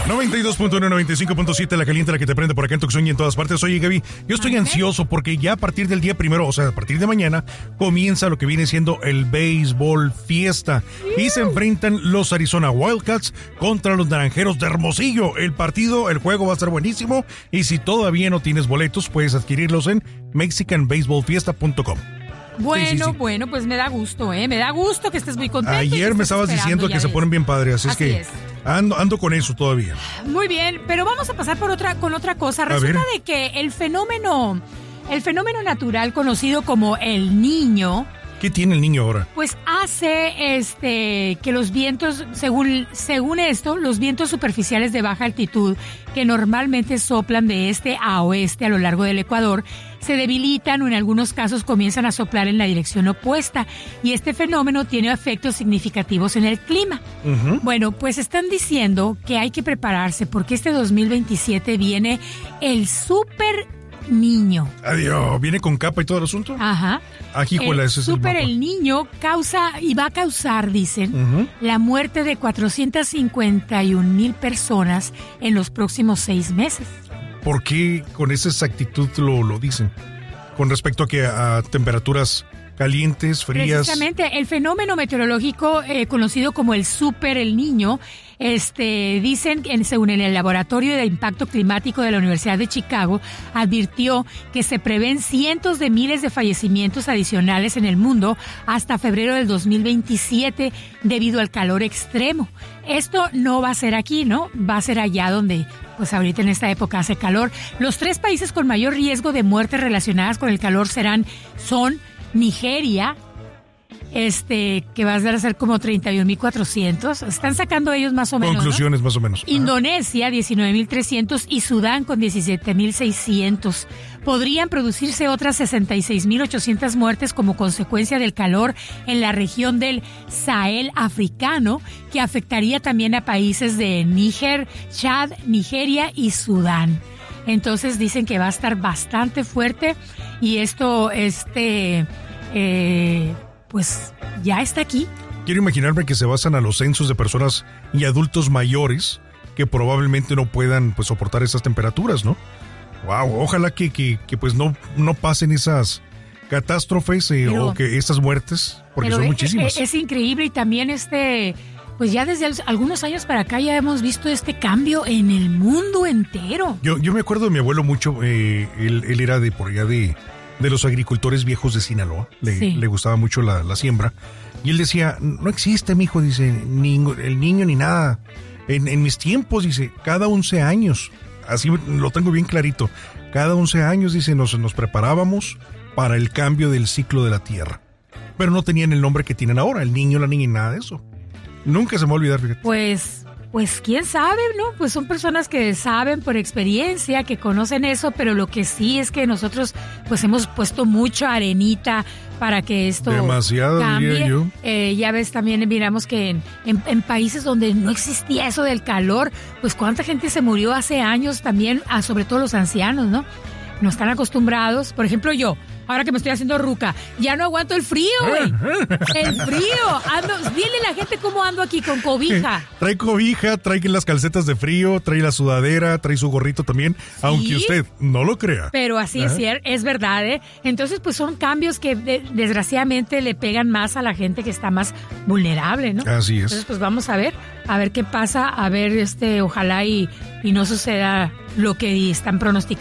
92.1, 95.7, la caliente, la que te prende por acá en Tucson y en todas partes. Oye, Gaby, yo estoy ansioso porque ya a partir del día primero, o sea, a partir de mañana, comienza lo que viene siendo el béisbol fiesta. Y se enfrentan los Arizona Wildcats contra los Naranjeros de Hermosillo. El juego va a estar buenísimo. Y si todavía no tienes boletos, puedes adquirirlos en mexicanbaseballfiesta.com. Bueno, Sí. bueno, pues me da gusto, me da gusto que estés muy contento. Ayer me estabas diciendo que se ponen bien padres, así es que ando con eso todavía. Muy bien, pero vamos a pasar con otra cosa. Resulta de que el fenómeno natural conocido como el Niño. ¿Qué tiene el Niño ahora? Pues hace que los vientos, según esto, los vientos superficiales de baja altitud que normalmente soplan de este a oeste a lo largo del Ecuador se debilitan o en algunos casos comienzan a soplar en la dirección opuesta y este fenómeno tiene efectos significativos en el clima. Uh-huh. Bueno, pues están diciendo que hay que prepararse porque este 2027 viene el Super Niño. Adiós, ¿viene con capa y todo el asunto? Ajá. Ajícola, ese es el Niño va a causar, dicen, la muerte de 451,000 personas en los próximos 6 meses. ¿Por qué con esa exactitud lo dicen? Con respecto a temperaturas calientes, frías. Precisamente, el fenómeno meteorológico conocido como el Niño, dicen que según el Laboratorio de Impacto Climático de la Universidad de Chicago, advirtió que se prevén cientos de miles de fallecimientos adicionales en el mundo hasta febrero del 2027 debido al calor extremo. Esto no va a ser aquí, ¿no? Va a ser allá donde, pues ahorita en esta época hace calor. Los 3 países con mayor riesgo de muertes relacionadas con el calor son Nigeria, que va a ser como 31,400. Están sacando ellos más o menos. Conclusiones, ¿no? Más o menos. Indonesia, 19,300 y Sudán con 17,600. Podrían producirse otras 66,800 muertes como consecuencia del calor en la región del Sahel africano, que afectaría también a países de Níger, Chad, Nigeria y Sudán. Entonces dicen que va a estar bastante fuerte y esto, pues ya está aquí. Quiero imaginarme que se basan a los censos de personas y adultos mayores que probablemente no puedan pues soportar esas temperaturas, ¿no? Wow, ojalá que pues no pasen esas catástrofes o que esas muertes, porque son muchísimas. Es increíble y también pues ya desde algunos años para acá ya hemos visto este cambio en el mundo entero. Yo me acuerdo de mi abuelo mucho, él era de por allá de los agricultores viejos de Sinaloa, le gustaba mucho la siembra, y él decía, no existe, mijo, dice, el niño ni nada. En mis tiempos, dice, cada 11 años, así lo tengo bien clarito, cada 11 años, dice, nos preparábamos para el cambio del ciclo de la tierra, pero no tenían el nombre que tienen ahora, el niño, la niña y nada de eso. Nunca se me va a olvidar, fíjate. Pues quién sabe, ¿no? Pues son personas que saben por experiencia, que conocen eso, pero lo que sí es que nosotros pues hemos puesto mucha arenita para que esto demasiado, cambie. Diría yo. Ya ves, también miramos que en países donde no existía eso del calor, pues cuánta gente se murió hace años también, sobre todo los ancianos, ¿no? No están acostumbrados. Por ejemplo, yo, ahora que me estoy haciendo ruca, ya no aguanto el frío, güey. El frío. Dile a la gente cómo ando aquí con cobija. Trae cobija, trae las calcetas de frío, trae la sudadera, trae su gorrito también, ¿sí? Aunque usted no lo crea. Pero así es verdad, ¿eh? Entonces, pues son cambios que desgraciadamente le pegan más a la gente que está más vulnerable, ¿no? Así es. Entonces, pues vamos a ver qué pasa, ojalá y no suceda lo que están pronosticando